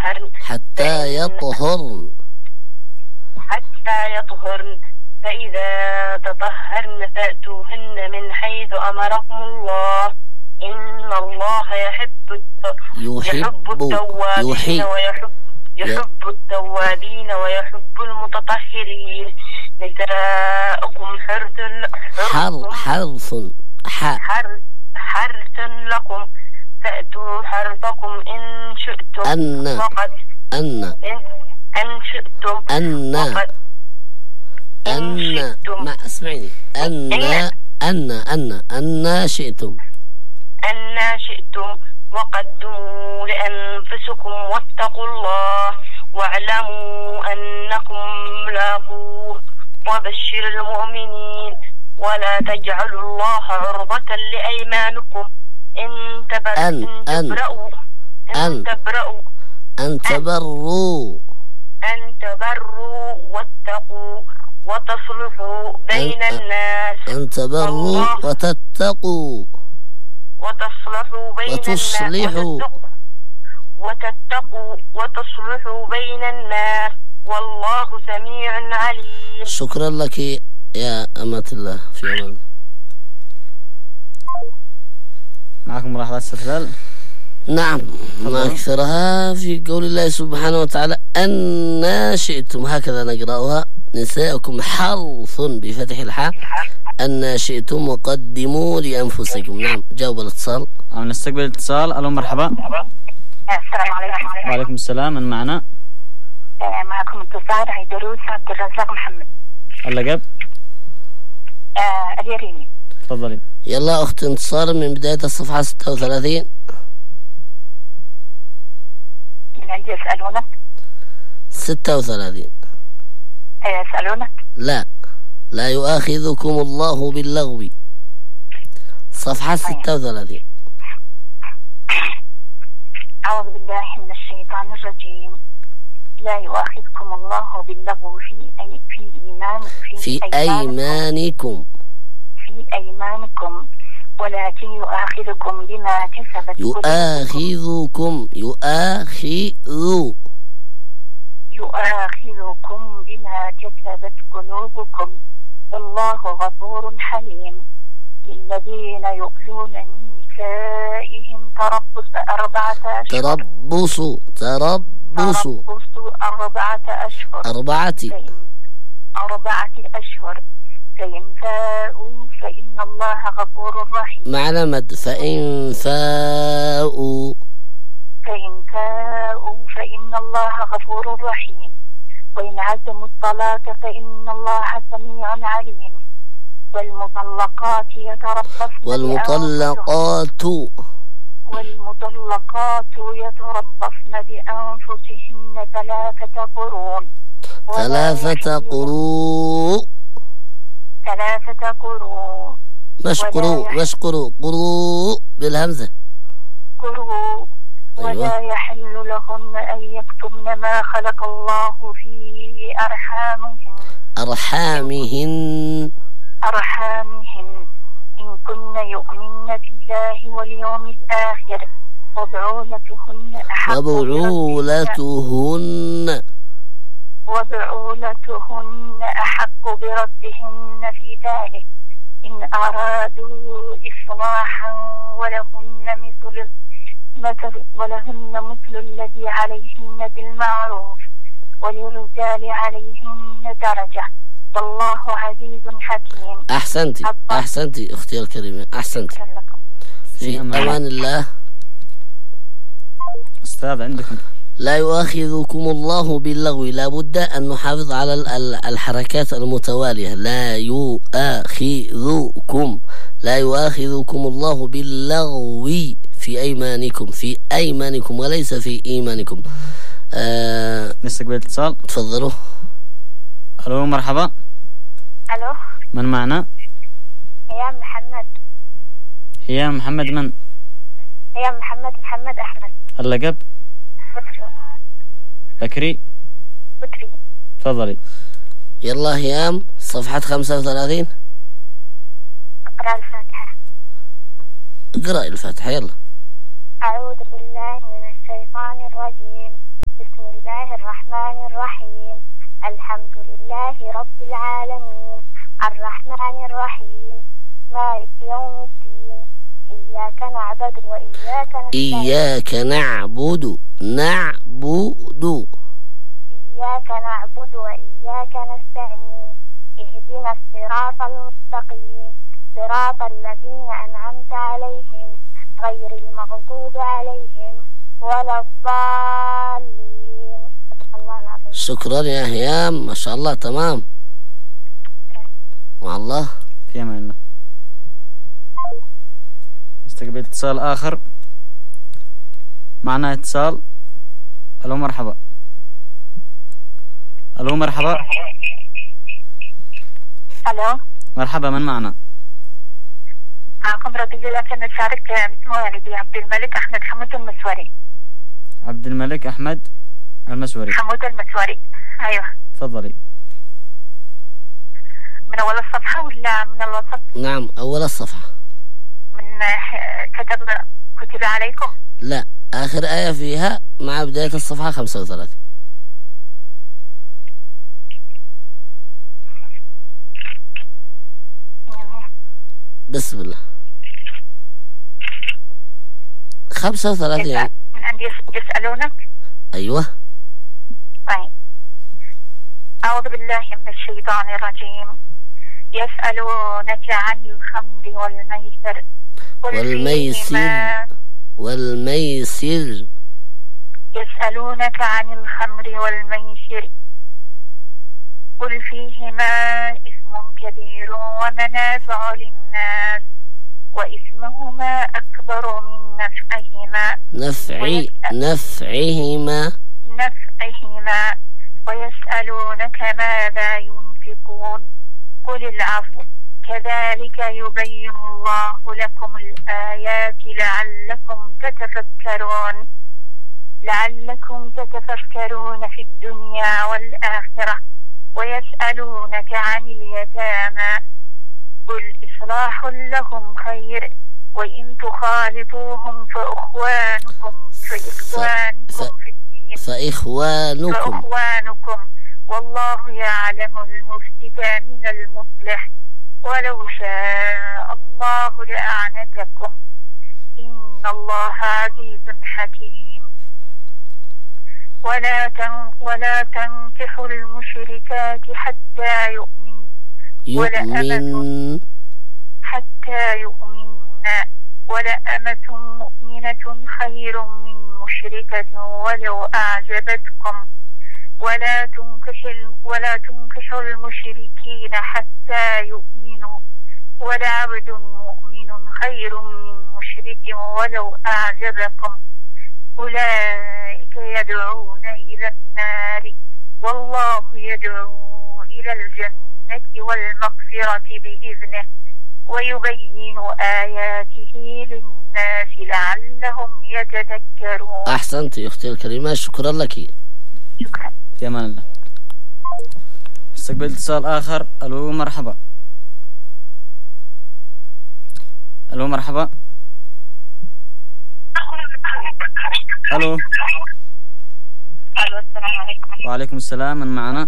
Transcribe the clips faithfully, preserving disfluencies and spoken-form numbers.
يطهرن حتى يطهرن حتى يطهرن فإذا تطهرن فأتوهن من حيث أمركم الله إن الله يحب يحب التوابين ويحب يحب التوابين ويحب المتطهرين. نساؤكم حرث حرث حرث حرث لكم فأتوا حرثكم إن شئتم أن وقد أن أن شئتم أن وقد أن ما اسمعني أن أن أن أن شئتم أن شئتم وقدموا لأنفسكم واتقوا الله واعلموا أنكم ملاقوه وبشر المؤمنين ولا تجعلوا الله عرضة لأيمانكم إن تبرؤوا أن تبرؤوا أن تبروا أن تبروا واتقوا وتصلحوا بين الناس أن تبروا وتتقوا وتصلحوا بين وتصلحوا وتتقوا وتصلحوا بين الناس والله سميع عليم. شكرا لك يا أمة الله، في أمان. معكم ملاحظات استدلال؟ نعم، ما أكثرها في قول الله سبحانه وتعالى أن شئتم، هكذا نقرأها. نساؤكم حرث بفتح الحاء أن شئتم وقدموا لأنفسكم. نعم، جاوب الاتصال. نستقبل الاتصال. ألو مرحبا. السلام عليكم. وعليكم السلام. من معنا؟ معكم انتصار عيدروس عبد الرزاق محمد. اللقب؟ آه اليريني. تفضلي. يلا أخت انتصار من بداية الصفحة ستة وثلاثين. من عندي يسألونك. ستة وثلاثين. يسألونك. لا لا يؤاخذكم الله باللغو. صفحة ستة وثلاثين. أعوذ بالله من الشيطان الرجيم. لا يؤاخذكم الله باللغو في أي في إيمان في, في أيمانكم في أيمانكم ولكن يؤاخذكم بما كسبت يؤاخذكم يؤاخذ يؤاخذكم بما كسبت قلوبكم والله غفور حليم. للذين يؤذون من نسائهم تربص أربعة أشهر تربص تربص أربعة أشهر أربعة أربعة أشهر فإن فاءوا فإن الله غفور رحيم. معنى مد. فإن فاءوا فإن فاءوا فإن الله غفور رحيم. وإن عزموا الطلاق فإن الله سميع عليم. والمطلقات يتربصن والمطلقات والمطلقات يتربصن بأنفسهن ثلاثة قرون ثلاثة قروء ثلاثة قروء مش قروء مش قروء قروء بالهمزة قروء. ولا يحل لهن أن يكتمن ما خلق الله في أرحامهن أرحامهن أرحامهن إن كن يؤمن بالله واليوم الآخر وبعولتهن أحق وبعولتهن وبعولتهن أحق بردهن في ذلك إن أرادوا إصلاحا ولهن مثل مثل ولهن مثل الذي عليهن بالمعروف وللرجال عليهن درجة والله عزيز حكيم. أحسنتي أحسنتي أختي الكريمة، أحسنتي. في أمان الله. أستاذ عندكم. لا يؤاخذكم الله باللغو، لا بد أن نحافظ على الحركات المتوالية. لا يؤاخذكم لا يؤاخذكم الله باللغو في أيمانكم في أيمانكم وليس في إيمانكم. آه نستقبل اتصال. تفضلوا. ألو مرحبا. ألو. من معنا؟ هيام محمد. هيام محمد. من؟ هيام محمد محمد أحمد. اللقب؟ بكري. بكري. بكري. تفضلي. يلا هيام صفحة خمسة وثلاثين. اقرأ الفاتحة. اقرأ الفاتحة يلا. أعوذ بالله من الشيطان الرجيم الرحيم الحمد لله رب العالمين الرحمن الرحيم مالك يوم الدين إياك نعبد وإياك نستعين إياك نعبد نعبد إياك نعبد وإياك نستعين اهدنا الصراط المستقيم صراط الذين أنعمت عليهم غير المغضوب عليهم ولا الضالين. الله العظيم. شكرا يا هيام، ما شاء الله تمام. مع الله. في أمان الله. نستقبل اتصال آخر. معنا اتصال. ألو مرحبا. ألو مرحبا. ألو مرحبا، من معنا؟ معكم رضي الله. كان نشارك باسم والدي عبد الملك أحمد حمود المسوري. عبد الملك أحمد المسوري. حمود المسوري، أيوه. تفضلي. من أول الصفحة ولا من الوسط؟ نعم أول الصفحة. من كتب كتب عليكم؟ لا، آخر آية فيها مع بداية الصفحة خمسة وثلاثين. بسم الله. خمسة وثلاثين يعني. من عندي يسألونك. أيوة. طيب. أعوذ بالله من الشيطان الرجيم. يسألونك عن الخمر والميسر والميسر والميسر يسألونك عن الخمر والميسر قل فيهما إثم كبير ومنافع للناس وإثمهما أكبر من نفعهما نفعي نفعهما نفعهما ويسألونك ماذا ينفقون قل العفو كذلك يبين الله لكم الآيات لعلكم تتفكرون لعلكم تتفكرون في الدنيا والآخرة ويسألونك عن اليتامى قل إصلاح لهم خير وإن تخالطوهم فأخوانكم فإخوانكم في الدين فإخوانكم فأخوانكم والله يعلم المفسد من المصلح ولو شاء الله لأعنتكم إن الله عزيز حكيم ولا تن ولا تنكحوا المشركات حتى يؤمن يؤمن حتى يؤمن ولأمة مؤمنة خير من مشركة ولو أعجبتكم ولا تنكحوا ولا تنكحوا المشركين حتى يؤمنوا ولعبد مؤمن خير من مشرك ولو أعجبكم أولئك يدعون إلى النار والله يدعو إلى الجنة والمغفرة بإذنه ويبين آياته للناس لعلهم يتذكرون. أحسنت يا أختي الكريمة، شكرا لك. شكرا. في أمان الله. استقبل اتصال آخر. ألو مرحبا. ألو مرحبا. ألو. ألو السلام عليكم. وعليكم السلام، من معنا؟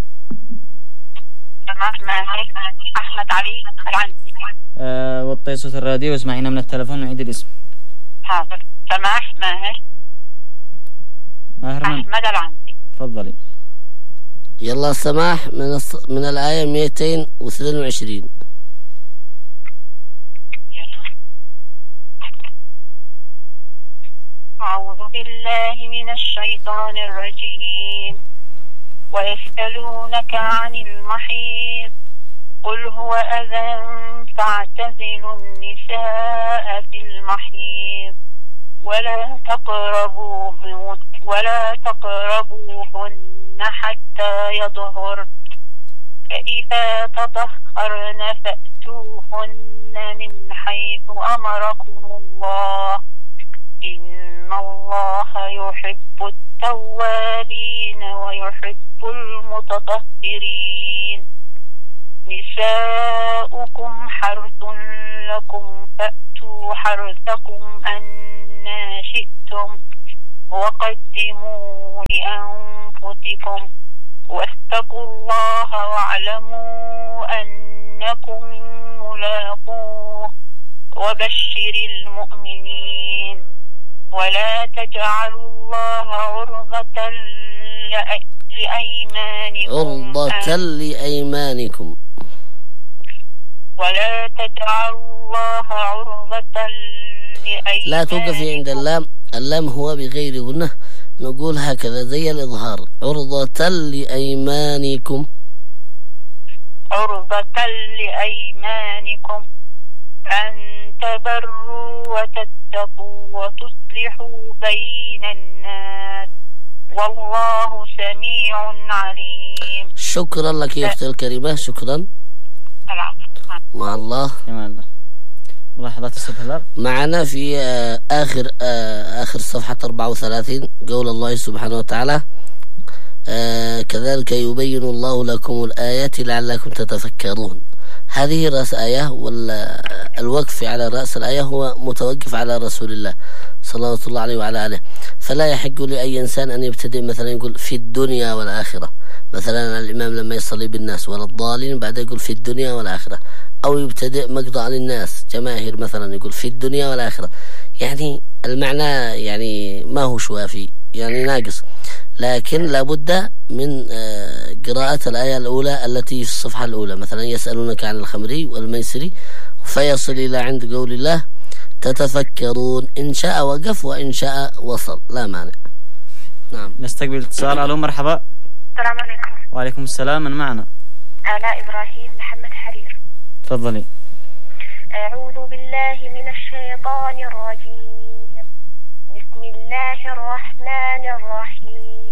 أحمد علي العنسي. أه وطي صوت الراديو واسمعينا من التلفون ونعيد الاسم. حاضر. سماح ماهر. ماهر من؟ أحمد العنسي. تفضلي. يلا سماح من الص... من الآية مئتين واثنين وعشرين. يلا. أعوذ بالله من الشيطان الرجيم. ويسألونك عن المحيض قل هو أذى فاعتزلوا النساء في المحيض ولا تقربوهن ولا تقربوهن حتى يطهرن فإذا تطهرن فأتوهن من حيث أمركم الله إن الله يحب التوابين ويحب المتطهرين نساؤكم حرث لكم فأتوا حرثكم أنى شئتم وقدموا لأنفسكم أنفسكم واتقوا الله واعلموا أنكم ملاقوه وبشر المؤمنين ولا تجعلوا الله عرضة لأيمانكم عرضة لأيمانكم ولا تجعلوا الله عرضة لأيمانكم. لا توقفي عند اللام، اللام هو بغير غنة، نقول هكذا زي الإظهار، عرضة لأيمانكم عرضة لأيمانكم أن تبروا وتتقوا وتصلحوا بين الناس والله سميع عليم. شكرا لك يا أختي الكريمة، شكرا. مع الله. ملاحظات أستاذ هلال معنا في آخر آخر صفحة أربعة وثلاثين قول الله سبحانه وتعالى كذلك يبين الله لكم الآيات لعلكم تتفكرون. هذه رأس آية، والوقف على رأس الآية هو متوقف على رسول الله صلى الله عليه وعلى آله، فلا يحق لأي إنسان أن يبتدئ مثلا يقول في الدنيا والآخرة، مثلا الإمام لما يصلي بالناس ولا الضالين بعد يقول في الدنيا والآخرة، أو يبتدئ مقطع للناس جماهير مثلا يقول في الدنيا والآخرة، يعني المعنى يعني ما هو شوافي، يعني ناقص. لكن لابد من قراءة الآية الأولى التي في الصفحة الأولى، مثلا يسألونك عن الخمر والميسر فيصل إلى عند قول الله تتفكرون، إن شاء وقف وإن شاء وصل، لا مانع. نعم. نستقبل اتصال. ألو مرحبا. السلام عليكم. وعليكم السلام، من معنا؟ آلاء إبراهيم محمد حرير. تفضلي. أعوذ بالله من الشيطان الرجيم، بسم الله الرحمن الرحيم.